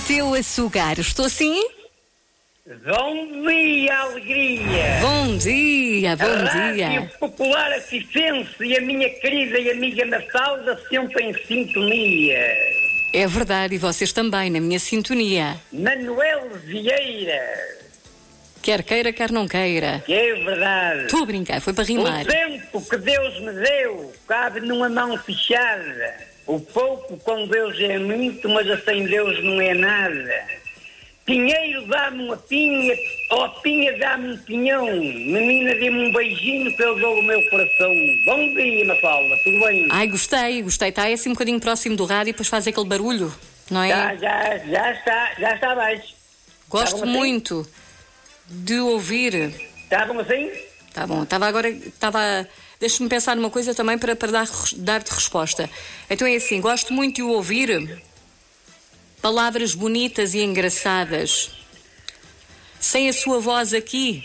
teu açúcar. Estou sim? Bom dia, alegria! Bom dia, bom dia. Rádio Popular Assistência e a minha querida e amiga Mafalda sempre em sintonia. É verdade, e vocês também, na minha sintonia. Manuel Vieira. Quer queira, quer não queira. Que é verdade. Estou a brincar, foi para rimar. O tempo que Deus me deu cabe numa mão fechada. O pouco com Deus é muito, mas a sem Deus não é nada. Pinheiro dá-me uma pinha, ó pinha dá-me um pinhão. Menina dê-me um beijinho que eu dou o meu coração. Bom dia, Mafalda, tudo bem? Ai, gostei. Está assim um bocadinho próximo do rádio e depois faz aquele barulho, não é? Já está abaixo. Gosto muito de ouvir. Estavam assim? Tá bom, deixa-me pensar numa coisa também para dar-te resposta. Então é assim, gosto muito de o ouvir. Palavras bonitas e engraçadas. Sem a sua voz aqui,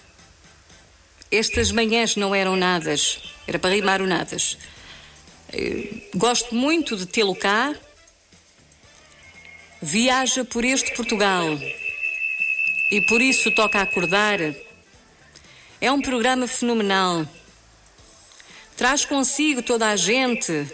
estas manhãs não eram nadas. Era para rimar o nadas. Gosto muito de tê-lo cá. Viaja por este Portugal. E por isso toca acordar. É um programa fenomenal. Traz consigo toda a gente.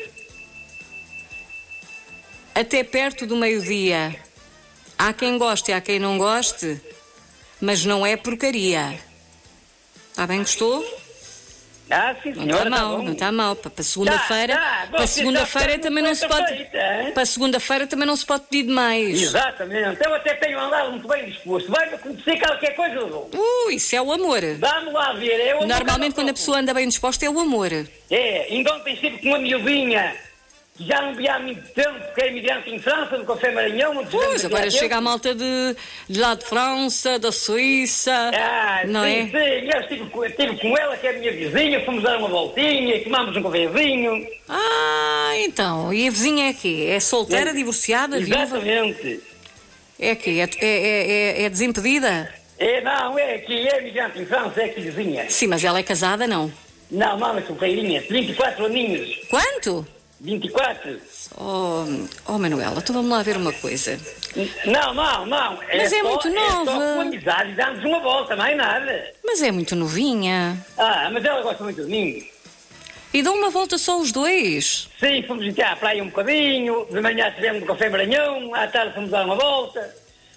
Até perto do meio-dia. Há quem goste e há quem não goste, mas não é porcaria. Está bem, gostou? Sim, senhora, não está mal. Para segunda-feira, para segunda-feira também não se pode. Para segunda-feira também não se pode pedir demais. Exatamente. Eu até tenho andado muito bem disposto. Vai acontecer qualquer coisa. Isso é o amor. Dá-me lá ver. É o normalmente quando a pessoa anda bem disposta é o amor. Ainda ontem estive com uma miudinha. Já não vi há muito tempo, que é imigrante em França, do Café Maranhão. Pois, agora chega a malta de lá de França, da Suíça, não é? Sim, eu estive com ela, que é a minha vizinha, fomos dar uma voltinha, tomámos um cafezinho. Então, e a vizinha é quê? É solteira, divorciada, viva? Exatamente. É quê? É desimpedida? Não, é que é imigrante em França, é que vizinha. Sim, mas ela é casada, não? Não, é solteirinha, 24 aninhos. Quanto? 24. Oh, Manuela, então vamos lá ver uma coisa. Não. Mas é muito nova. É só com amizade, dá-nos uma volta, mais nada. Mas é muito novinha. Mas ela gosta muito de mim. E dão uma volta só os dois? Sim, fomos até à praia um bocadinho, de manhã estivemos no Café Maranhão, à tarde fomos dar uma volta.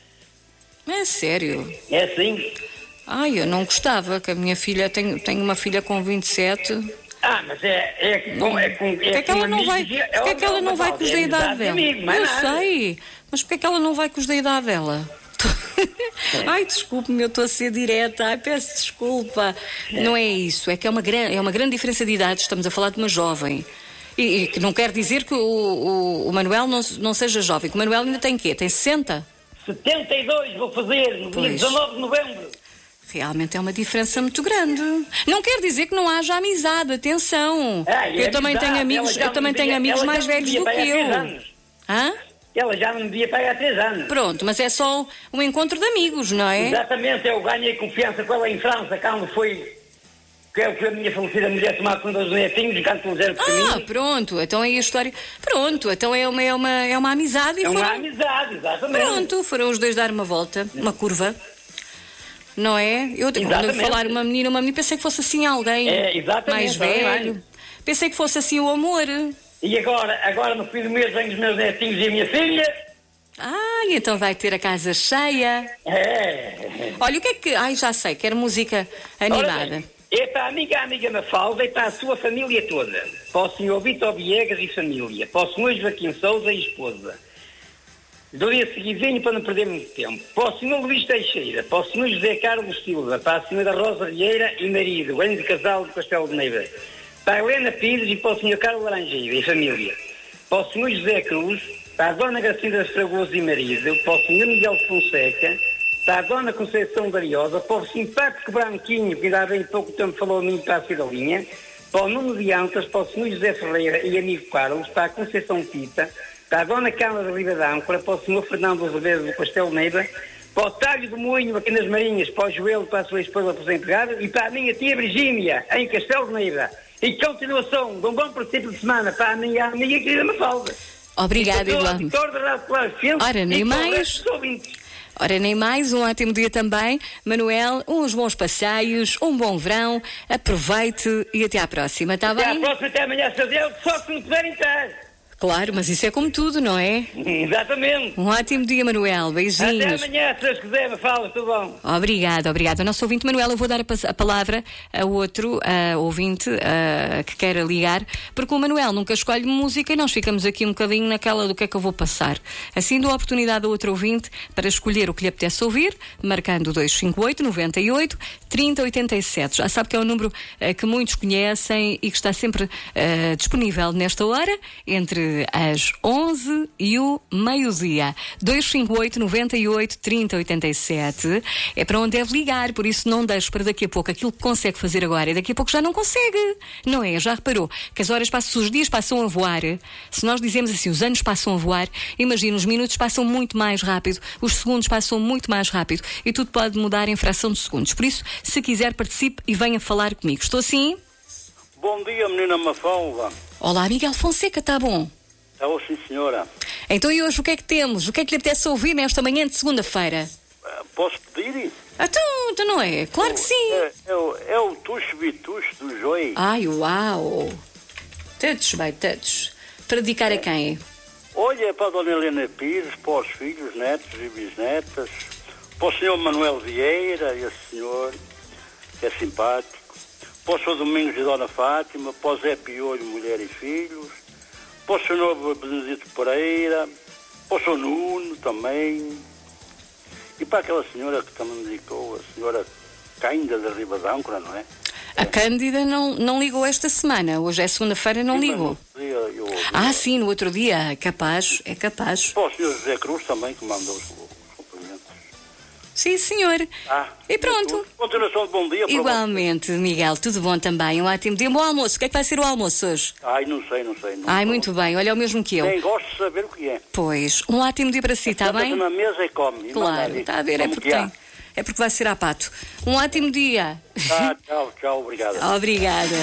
É sério? É sim. Eu não gostava, que a minha filha, tenho uma filha com 27... mas Porquê é que ela não vai? Porquê é que ela não vai com os da idade dela? Eu sei, mas porquê é que ela não vai com os da idade dela? Desculpe-me, eu estou a ser direta. Peço desculpa. Não é isso, é que é uma grande diferença de idade. Estamos a falar de uma jovem. E que não quer dizer que o Manuel não seja jovem. Que o Manuel ainda tem quê? Tem 60? 72 vou fazer, no dia 19 de novembro. Realmente é uma diferença muito grande. Não quer dizer que não haja amizade, atenção. Eu também tenho amigos mais velhos do que eu. Ela já não devia pagar há 3 anos. Pronto, mas é só um encontro de amigos, não é? Exatamente, eu ganhei confiança com ela em França, quando foi... Que é o que a minha falecida mulher tomava conta dos netinhos, enquanto eles eram pequeninos. Pronto, então aí a história... Pronto, então é uma amizade. Uma amizade, exatamente. Pronto, foram os dois dar uma volta, uma curva. Não é? Quando eu falar uma menina, pensei que fosse assim alguém mais velho. Pensei que fosse assim o amor. E agora no fim do mês vêm os meus netinhos e a minha filha. Então vai ter a casa cheia. Olha, o que é que... já sei, quero música animada. É para a amiga Mafalda e para a sua família toda. Para o senhor Vitor Viegas e família. Para o senhor Joaquim Sousa e esposa. Do dia seguidinho para não perder muito tempo. Para o senhor Luís Teixeira, para o senhor José Carlos Silva, para a senhora Rosa Vieira e marido, grande casal do Castelo de Neiva. Para a Helena Pires e para o senhor Carlos Laranjeira e família. Para o senhor José Cruz, para a dona Gracinda Fragoso e marido, para o senhor Miguel Fonseca, para a dona Conceição Dariosa, para o simpático Branquinho, que ainda há bem pouco tempo falou a mim para a Cidalinha, para o Nuno de Antas, para o senhor José Ferreira e amigo Carlos, para a Conceição Tita, para a dona Câmara da Riba d'Âncora, para o senhor Fernando Azevedo do Castelo Neiva, para o Talho do Moinho aqui nas Marinhas, para o Joelho, para a sua esposa aposentada e para a minha tia Virgínia, em Castelo de Neiva. E continuação de um bom princípio de semana para a minha amiga querida Mafalda. Obrigada, Igual. igualmente. Ora, nem mais, um ótimo dia também. Manuel, uns bons passeios, um bom verão, aproveite e até à próxima, está bem? Até à próxima, até amanhã, só se não puderem estar. Claro, mas isso é como tudo, não é? Exatamente. Um ótimo dia, Manuel, beijinhos. Até amanhã, se Deus quiser, me fala, tudo bom. Obrigada. Ao nosso ouvinte Manuel, eu vou dar a palavra a outro ouvinte que queira ligar, porque o Manuel nunca escolhe música e nós ficamos aqui um bocadinho naquela do que é que eu vou passar. Assim dou a oportunidade a outro ouvinte para escolher o que lhe apetece ouvir, marcando 258 98 30 87. Já sabe que é um número que muitos conhecem e que está sempre disponível nesta hora, entre as 11 e o meio-dia. 258 98 30 87 é para onde deve ligar, por isso não deixe para daqui a pouco aquilo que consegue fazer agora e daqui a pouco já não consegue, não é? Já reparou que as horas passam, os dias passam a voar? Se nós dizemos assim, os anos passam a voar, imagina, os minutos passam muito mais rápido, os segundos passam muito mais rápido e tudo pode mudar em fração de segundos. Por isso, se quiser, participe e venha falar comigo. Estou sim? Bom dia, menina Mafalda. Olá, Miguel Fonseca, está bom? Está bom, sim, senhora. Então e hoje o que é que temos? O que é que lhe apetece ouvir nesta manhã de segunda-feira? Posso pedir? Então não é? Claro que sim. É o Tuxo Bituxo do Joy. Ai, uau. Todos, bem, todos. Para dedicar a quem? Olha, é para a Dona Helena Pires, para os filhos, netos e bisnetas, para o Sr. Manuel Vieira, esse senhor, que é simpático, para o Sr. Domingos e Dona Fátima, para o Zé Piolho, mulher e filhos, para o Sr. Benedito Pereira, para o Sr. Nuno também, e para aquela senhora que também me dedicou, a senhora Cândida da Riba d'Âncora, não é? A Cândida não ligou esta semana, hoje é segunda-feira, não ligou. Sim, no outro dia, é capaz. Para o Sr. José Cruz também, que mandou os cumprimentos. Sim, senhor. E pronto. Continuação de bom dia. Igualmente, Miguel, tudo bom também, um ótimo dia. Bom almoço, o que é que vai ser o almoço hoje? Não sei. Muito bem, olha, é o mesmo que eu. Nem gosto de saber o que é. Pois, um ótimo dia para si, está bem? Senta-se na mesa e come. Claro, está a ver, é porque vai ser a pato. Um ótimo dia. Tchau, obrigada. Obrigada.